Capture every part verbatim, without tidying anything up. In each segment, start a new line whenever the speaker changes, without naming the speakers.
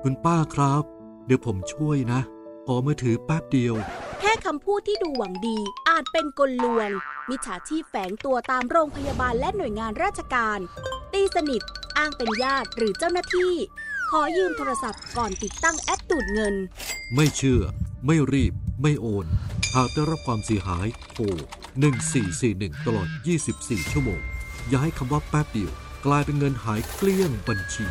คุณป้าครับเดี๋ยวผมช่วยนะขอมือถือแป๊บเดียว
แค่คำพูดที่ดูหวังดีอาจเป็นกลลวงมิจฉาชีพแฝงตัวตามโรงพยาบาลและหน่วยงานราชการตีสนิทอ้างเป็นญาติหรือเจ้าหน้าที่ขอยืมโทรศัพท์ก่อนติดตั้งแอปดูดเงิน
ไม่เชื่อไม่รีบไม่โอนหากได้รับความเสียหายโทรหนึ่งสี่สี่หนึ่งตลอดยี่สิบสี่ชั่วโมงอย่าให้คำว่าแป๊บเดียวกลายเป็นเงินหายเกลี้ยงบัญชี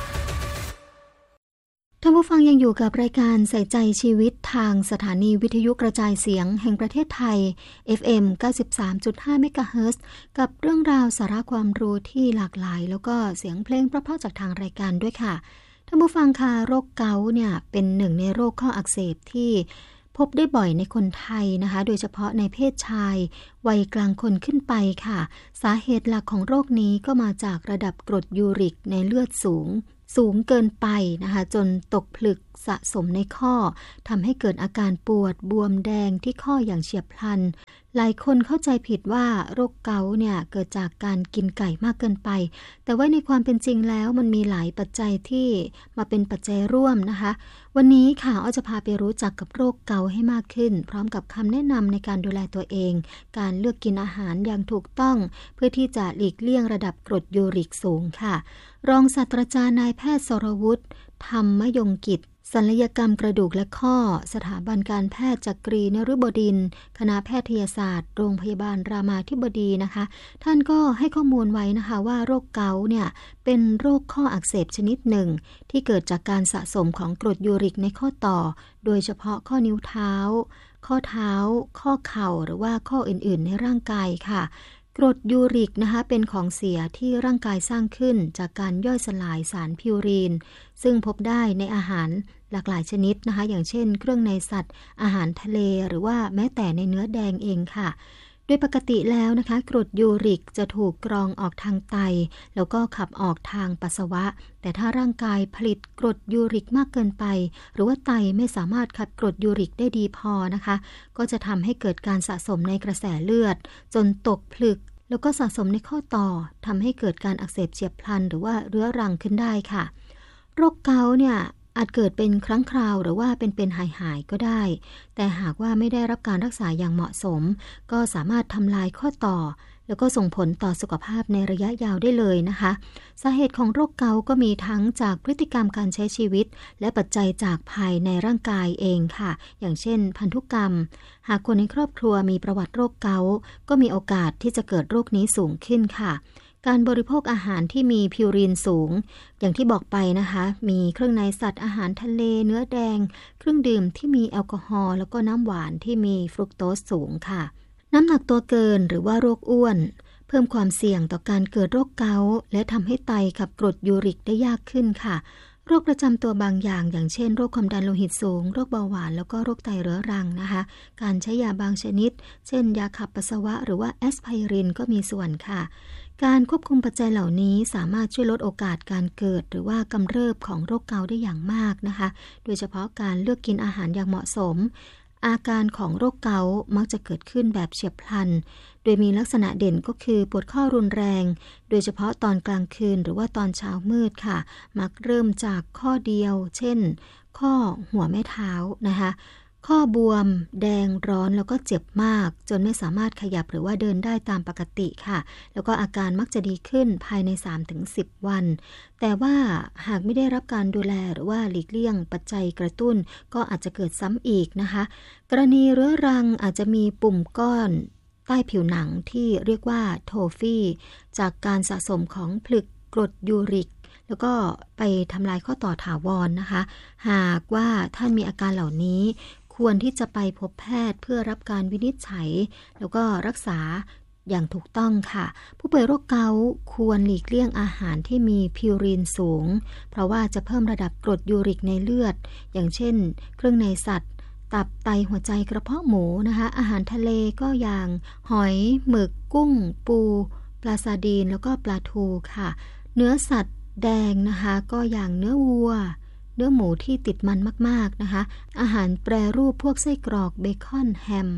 ท่านผู้ฟังยังอยู่กับรายการใส่ใจชีวิตทางสถานีวิทยุกระจายเสียงแห่งประเทศไทย เอฟ เอ็ม เก้าสิบสามจุดห้า เมกะเฮิรตซ์กับเรื่องราวสาระความรู้ที่หลากหลายแล้วก็เสียงเพลงเพราะๆจากทางรายการด้วยค่ะท่านผู้ฟังค่ะโรคเกาต์เนี่ยเป็นหนึ่งในโรคข้ออักเสบที่พบได้บ่อยในคนไทยนะคะโดยเฉพาะในเพศชายวัยกลางคนขึ้นไปค่ะสาเหตุหลักของโรคนี้ก็มาจากระดับกรดยูริกในเลือดสูงสูงเกินไปนะคะจนตกผลึกสะสมในข้อทำให้เกิดอาการปวดบวมแดงที่ข้ออย่างเฉียบพลันหลายคนเข้าใจผิดว่าโรคเกาต์เนี่ยเกิดจากการกินไก่มากเกินไปแต่ว่าในความเป็นจริงแล้วมันมีหลายปัจจัยที่มาเป็นปัจจัยร่วมนะคะวันนี้ค่ะอ้อจะพาไปรู้จักกับโรคเกาต์ให้มากขึ้นพร้อมกับคำแนะนำในการดูแลตัวเองการเลือกกินอาหารอย่างถูกต้องเพื่อที่จะหลีกเลี่ยงระดับกรดยูริกสูงค่ะรองศาสตราจารย์นายแพทย์สรวุฒิธรรมยงกิจศัลยกรรมกระดูกและข้อสถาบันการแพทย์จักรีนฤบดินทร์คณะแพทยศาสตร์โรงพยาบาลรามาธิบดีนะคะท่านก็ให้ข้อมูลไว้นะคะว่าโรคเกาต์เนี่ยเป็นโรคข้ออักเสบชนิดหนึ่งที่เกิดจากการสะสมของกรดยูริกในข้อต่อโดยเฉพาะข้อนิ้วเท้าข้อเท้าข้อเข่าหรือว่าข้ออื่นๆในร่างกายค่ะกรดยูริกนะคะเป็นของเสียที่ร่างกายสร้างขึ้นจากการย่อยสลายสารพิวรีนซึ่งพบได้ในอาหารหลากหลายชนิดนะคะอย่างเช่นเครื่องในสัตว์อาหารทะเลหรือว่าแม้แต่ในเนื้อแดงเองค่ะโดยปกติแล้วนะคะกรดยูริกจะถูกกรองออกทางไตแล้วก็ขับออกทางปัสสาวะแต่ถ้าร่างกายผลิตกรดยูริกมากเกินไปหรือว่าไตไม่สามารถขับกรดยูริกได้ดีพอนะคะก็จะทำให้เกิดการสะสมในกระแสเลือดจนตกผลึกแล้วก็สะสมในข้อต่อทำให้เกิดการอักเสบเฉียบพลันหรือว่าเรื้อรังขึ้นได้ค่ะโรคเกาต์เนี่ยอาจเกิดเป็นครั้งคราวหรือว่าเป็นเป็นหายหายก็ได้แต่หากว่าไม่ได้รับการรักษาอย่างเหมาะสมก็สามารถทำลายข้อต่อแล้วก็ส่งผลต่อสุขภาพในระยะยาวได้เลยนะคะสาเหตุของโรคเกาต์ก็มีทั้งจากพฤติกรรมการใช้ชีวิตและปัจจัยจากภายในร่างกายเองค่ะอย่างเช่นพันธุกรรมหากคนในครอบครัวมีประวัติโรคเกาต์ก็มีโอกาสที่จะเกิดโรคนี้สูงขึ้นค่ะการบริโภคอาหารที่มีพิวรีนสูงอย่างที่บอกไปนะคะมีเครื่องในสัตว์อาหารทะเลเนื้อแดงเครื่องดื่มที่มีแอลกอฮอล์แล้วก็น้ำหวานที่มีฟรุกโตสสูงค่ะน้ำหนักตัวเกินหรือว่าโรคอ้วนเพิ่มความเสี่ยงต่อการเกิดโรคเกาต์และทำให้ไตขับกรดยูริกได้ยากขึ้นค่ะโรคประจำตัวบางอย่างอย่างเช่นโรคความดันโลหิตสูงโรคเบาหวานแล้วก็โรคไตเรื้อรังนะคะการใช้ยาบางชนิดเช่นยาขับปัสสาวะหรือว่าแอสไพรินก็มีส่วนค่ะการควบคุมปัจจัยเหล่านี้สามารถช่วยลดโอกาสการเกิดหรือว่ากำเริบของโรคเกาต์ได้อย่างมากนะคะโดยเฉพาะการเลือกกินอาหารอย่างเหมาะสมอาการของโรคเกาต์มักจะเกิดขึ้นแบบเฉียบพลันโดยมีลักษณะเด่นก็คือปวดข้อรุนแรงโดยเฉพาะตอนกลางคืนหรือว่าตอนเช้ามืดค่ะมักเริ่มจากข้อเดียวเช่นข้อหัวแม่เท้านะคะข้อบวมแดงร้อนแล้วก็เจ็บมากจนไม่สามารถขยับหรือว่าเดินได้ตามปกติค่ะแล้วก็อาการมักจะดีขึ้นภายใน สามถึงสิบ วันแต่ว่าหากไม่ได้รับการดูแลหรือว่าหลีกเลี่ยงปัจจัยกระตุ้นก็อาจจะเกิดซ้ำอีกนะคะกรณีเรื้อรังอาจจะมีปุ่มก้อนใต้ผิวหนังที่เรียกว่าโทฟี่จากการสะสมของผลึกกรดยูริกแล้วก็ไปทำลายข้อต่อถาวรนะคะหากว่าท่านมีอาการเหล่านี้ควรที่จะไปพบแพทย์เพื่อรับการวินิจฉัยแล้วก็รักษาอย่างถูกต้องค่ะผู้ป่วยโรคเกาต์ควรหลีกเลี่ยงอาหารที่มีพิวรีนสูงเพราะว่าจะเพิ่มระดับกรดยูริกในเลือดอย่างเช่นเครื่องในสัตว์ตับไตหัวใจกระเพาะหมูนะคะอาหารทะเลก็อย่างหอยหมึกกุ้งปูปลาซาดีนแล้วก็ปลาทูค่ะเนื้อสัตว์แดงนะคะก็อย่างเนื้อวัวเนื้อหมูที่ติดมันมากๆนะคะอาหารแปรรูปพวกไส้กรอกเบคอนแฮม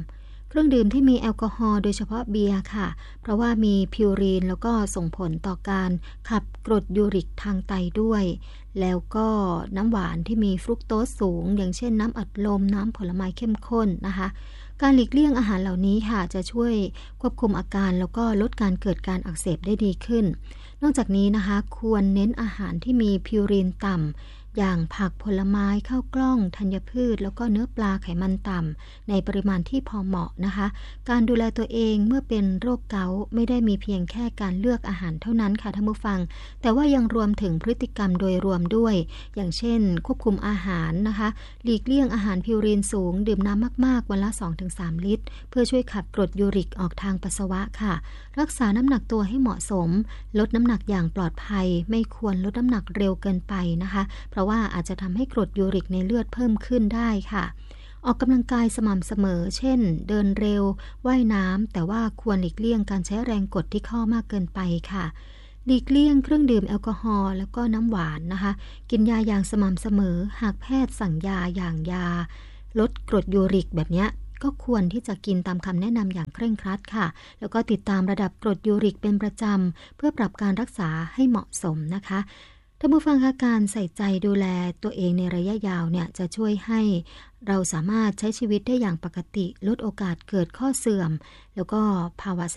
เครื่องดื่มที่มีแอลกอฮอล์โดยเฉพาะเบียร์ค่ะเพราะว่ามีพิวรีนแล้วก็ส่งผลต่อการขับกรดยูริกทางไตด้วยแล้วก็น้ำหวานที่มีฟรุกโตสสูงอย่างเช่นน้ำอัดลมน้ำผลไม้เข้มข้นนะคะการหลีกเลี่ยงอาหารเหล่านี้ค่ะจะช่วยควบคุมอาการแล้วก็ลดการเกิดการอักเสบได้ดีขึ้นนอกจากนี้นะคะควรเน้นอาหารที่มีพิวรีนต่ำอย่างผักผลไม้ข้าวกล้องธัญพืชแล้วก็เนื้อปลาไขมันต่ำในปริมาณที่พอเหมาะนะคะการดูแลตัวเองเมื่อเป็นโรคเกาต์ไม่ได้มีเพียงแค่การเลือกอาหารเท่านั้นค่ะท่านผู้ฟังแต่ว่ายังรวมถึงพฤติกรรมโดยรวมด้วยอย่างเช่นควบคุมอาหารนะคะหลีกเลี่ยงอาหารพิวรีนสูงดื่มน้ำมากๆวันละ สองถึงสาม ลิตรเพื่อช่วยขับกรดยูริกออกทางปัสสาวะค่ะรักษาน้ำหนักตัวให้เหมาะสมลดน้ำหนักอย่างปลอดภัยไม่ควรลดน้ำหนักเร็วเกินไปนะคะเพราะว่าอาจจะทำให้กรดยูริกในเลือดเพิ่มขึ้นได้ค่ะออกกำลังกายสม่ำเสมอเช่นเดินเร็วว่ายน้ำแต่ว่าควรหลีกเลี่ยงการใช้แรงกดที่ข้อมากเกินไปค่ะหลีกเลี่ยงเครื่องดื่มแอลกอฮอล์แล้วก็น้ำหวานนะคะกินยาอย่างสม่ำเสมอหากแพทย์สั่งยาอย่างยาลดกรดยูริกแบบนี้ก็ควรที่จะกินตามคำแนะนำอย่างเคร่งครัดค่ะแล้วก็ติดตามระดับกรดยูริกเป็นประจำเพื่อปรับการรักษาให้เหมาะสมนะคะท่านผู้ฟังคะการใส่ใจดูแลตัวเองในระยะยาวเนี่ยจะช่วยให้เราสามารถใช้ชีวิตได้อย่างปกติลดโอกาสเกิดข้อเสื่อมแล้วก็ภาวะ